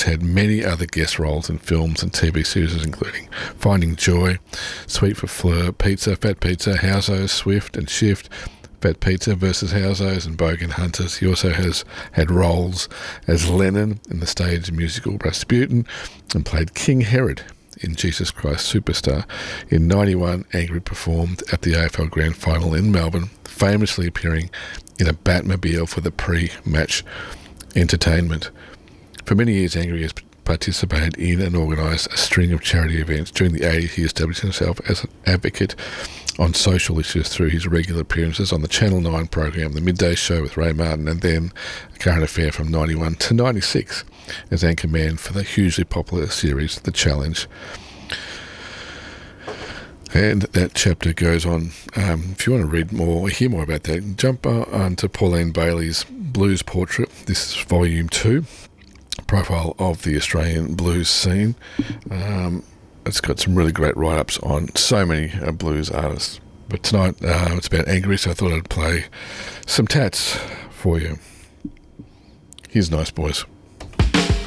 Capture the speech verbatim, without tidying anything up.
had many other guest roles in films and T V series, including Finding Joy, Sweet for Fleur, Pizza, Fat Pizza, Houseos, Swift and Shift, Fat Pizza versus Houseos, and Bogan Hunters. He also has had roles as Lennon in the stage musical Rasputin and played King Herod in Jesus Christ Superstar. In ninety-one, Angry performed at the A F L Grand Final in Melbourne, famously appearing in a Batmobile for the pre-match entertainment. For many years, Angry has participated in and organised a string of charity events. During the eighties, he established himself as an advocate on social issues through his regular appearances on the Channel nine program, The Midday Show with Ray Martin, and then A Current Affair from ninety-one to ninety-six as anchorman for the hugely popular series The Challenge. And that chapter goes on. Um, if you want to read more or hear more about that, jump on to Pauline Bailey's Blues Portrait. This is volume two, profile of the Australian blues scene. Um, it's got some really great write-ups on so many uh, blues artists. But tonight uh, it's about Angry, so I thought I'd play some tats for you. Here's Nice Boys.